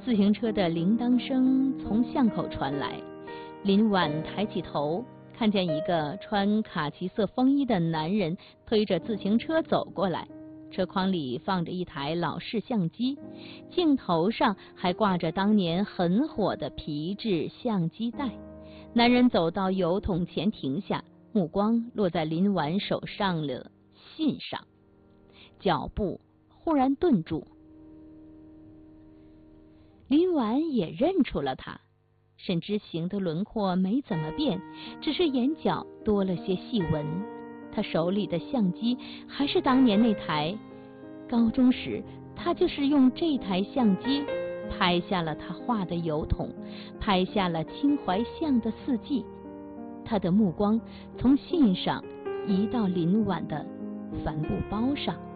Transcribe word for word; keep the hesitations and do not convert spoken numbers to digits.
自行车的铃铛声从巷口传来，林婉抬起头，看见一个穿卡其色风衣的男人推着自行车走过来，车筐里放着一台老式相机，镜头上还挂着当年很火的皮质相机带。男人走到油桶前停下，目光落在林婉手上的信上，脚步忽然顿住。林婉也认出了他，沈之行的轮廓没怎么变，只是眼角多了些细纹。他手里的相机还是当年那台，高中时他就是用这台相机拍下了他画的油桶，拍下了青淮巷的四季。他的目光从信上移到林婉的帆布包上。